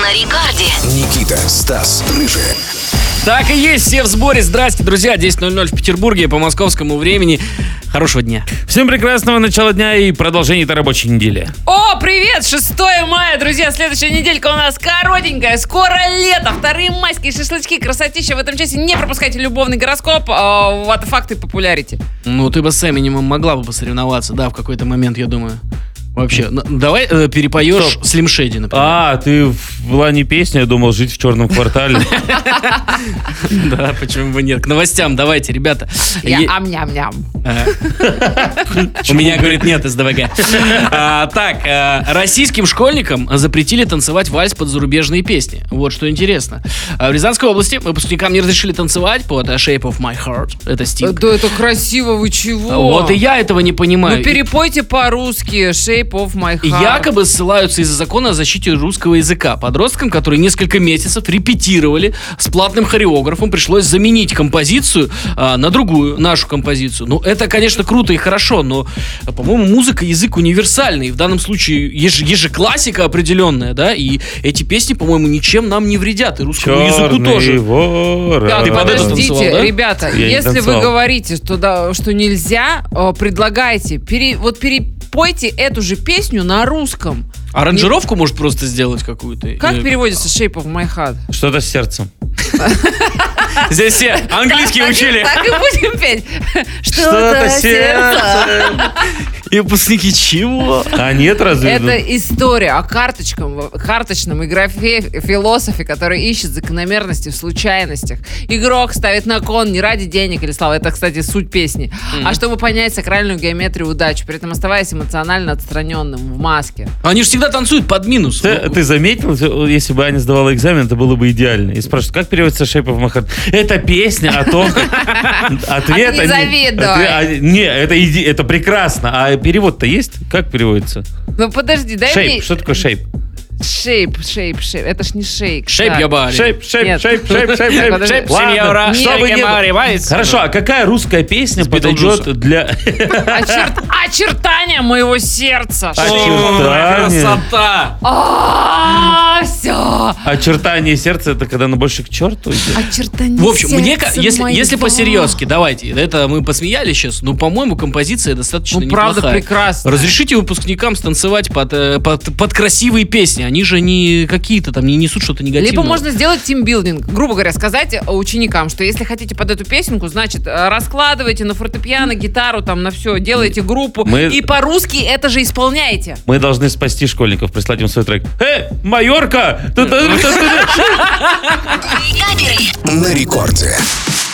На рекорде. Никита, Стас, Рыжий. Так и есть, все в сборе. Здрасте, друзья. 10:00 в Петербурге по московскому времени. Хорошего дня. Всем прекрасного начала дня и продолжения этой рабочей недели. О, привет! 6 мая, друзья. Следующая неделька у нас коротенькая. Скоро лето. Вторые майские шашлычки. Красотища в этом часе. Не пропускайте любовный гороскоп. Вот факты популярити. Ну, ты бы с Эминемом могла бы посоревноваться, да, в какой-то момент, я думаю. Вообще, давай перепоешь Slim Shady, например. А, ты в лане песни, я думал, жить в черном квартале. Да, почему бы нет. К новостям давайте, ребята. Я ам-ням-ням. У меня, говорит, нет СДВГ. Так, российским школьникам запретили танцевать вальс под зарубежные песни. Вот что интересно. В Рязанской области выпускникам не разрешили танцевать под Shape of My Heart. Это Sting. Да это красиво, вы чего? Вот и я этого не понимаю. Ну перепойте по-русски Shape of My Heart. Якобы ссылаются из-за закона о защите русского языка. Подросткам, которые несколько месяцев репетировали с платным хореографом, пришлось заменить композицию на другую, нашу композицию. Ну, это, конечно, круто и хорошо, но, по-моему, музыка, язык универсальный. И в данном случае есть же классика определенная, да, и эти песни, по-моему, ничем нам не вредят, и русскому языку тоже. Так, Ты под это подождите, танцевал, да? ребята, Я не если вы танцевал. говорите, что нельзя, предлагайте, перепойте эту же песню на русском. Аранжировку, может, просто сделать какую-то? Как переводится Shape of My Heart? Что-то с сердцем. Здесь все английский учили. Так и будем петь. Что-то сердце. И выпускники чего? А нет, разве? Это история о карточном игре философе, который ищет закономерности в случайностях. Игрок ставит на кон не ради денег или славы, это, кстати, суть песни, а чтобы понять сакральную геометрию удачи, при этом оставаясь эмоционально отстраненным в маске. Они же всегда танцуют под минус. Ты заметил, если бы Аня сдавала экзамен, это было бы идеально. И спрашивают, как переводится Shape of My Heart? Это песня о том, как... Ответ... не завидуй. Не, это прекрасно. А перевод-то есть? Как переводится? Ну подожди, дай Shape. мне... Что такое shape? Шейп. Это ж не шейк. Shape your body. Shape. Подожди. Shape, сеньора. Ладно, чтобы не было. Хорошо, а какая русская песня подойдет для... Очертания моего сердца. Красота! Все. Очертание сердца — это когда оно больше к черту идет? Очертания В общем, мне, сердца если моего. по-серьезки, давайте, это мы посмеялись сейчас, но, по-моему, композиция достаточно неплохая. правда, прекрасно. Разрешите выпускникам станцевать под красивые песни. Они же не какие-то там, не несут что-то негативное. Либо можно сделать тимбилдинг. Грубо говоря, сказать ученикам, что если хотите под эту песенку, значит, раскладывайте на фортепиано, гитару, там, на все, делайте группу. И по-русски это же исполняете. Мы должны спасти школьников, прислать им свой трек. Майорка! Каперы. На рекорде.